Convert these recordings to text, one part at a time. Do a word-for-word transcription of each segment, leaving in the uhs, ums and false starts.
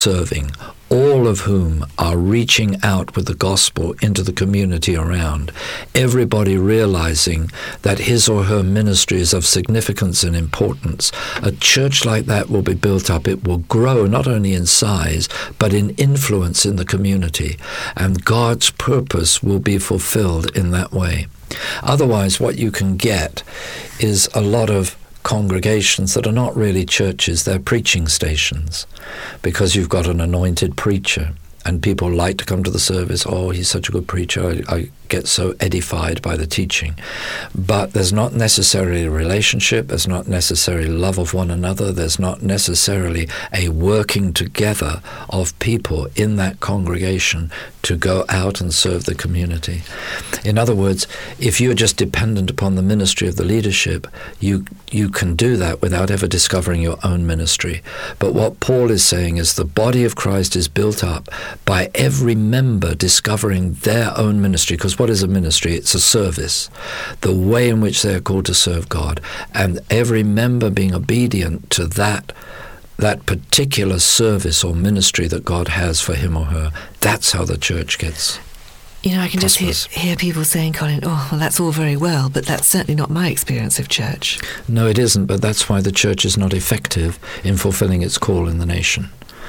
serving, all of whom are reaching out with the gospel into the community around, everybody realizing that his or her ministry is of significance and importance. A church like that will be built up. It will grow not only in size, but in influence in the community, and God's purpose will be fulfilled in that way. Otherwise, what you can get is a lot of congregations that are not really churches, they're preaching stations, because you've got an anointed preacher and people like to come to the service. Oh, he's such a good preacher, I, I get so edified by the teaching. But there's not necessarily a relationship, there's not necessarily love of one another, there's not necessarily a working together of people in that congregation to go out and serve the community. In other words, if you're just dependent upon the ministry of the leadership, you you can do that without ever discovering your own ministry. But what Paul is saying is the body of Christ is built up by every member discovering their own ministry. Because what is a ministry? It's a service, the way in which they are called to serve God, and every member being obedient to that that particular service or ministry that God has for him or her. That's how the church gets. You know, I can prosperous. just hear, hear people saying, Colin, oh, well, that's all very well, but that's certainly not my experience of church. No, it isn't, but that's why the church is not effective in fulfilling its call in the nation.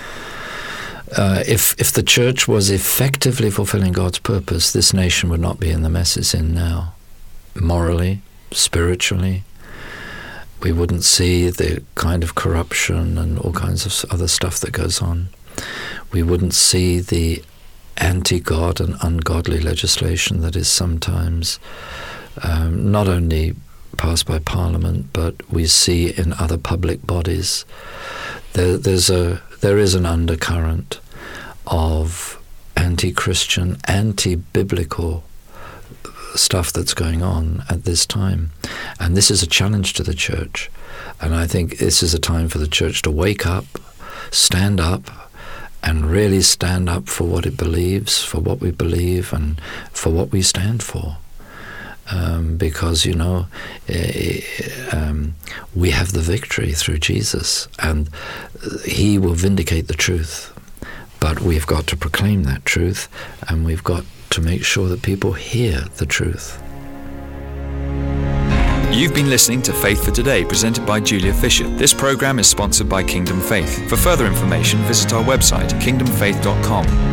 Uh, if if the church was effectively fulfilling God's purpose, this nation would not be in the mess it's in now. Morally, spiritually, we wouldn't see the kind of corruption and all kinds of other stuff that goes on. We wouldn't see the anti-God and ungodly legislation that is sometimes um, not only passed by Parliament, but we see in other public bodies. There, there's a there is an undercurrent of anti-Christian, anti-biblical stuff that's going on at this time. And this is a challenge to the church. And I think this is a time for the church to wake up, stand up, and really stand up for what it believes, for what we believe, and for what we stand for. Um, because, you know, um, we have the victory through Jesus, and he will vindicate the truth. But we've got to proclaim that truth, and we've got to make sure that people hear the truth. You've been listening to Faith for Today, presented by Julia Fisher. This program is sponsored by Kingdom Faith. For further information, visit our website, kingdom faith dot com.